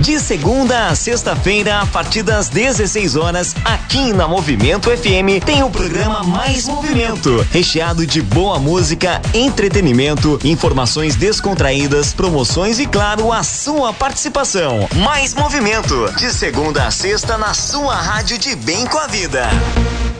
De segunda a sexta-feira, a partir das 16 horas, aqui na Movimento FM, tem o programa Mais Movimento, recheado de boa música, entretenimento, informações descontraídas, promoções e, claro, a sua participação. Mais Movimento, de segunda a sexta, na sua rádio de bem com a vida.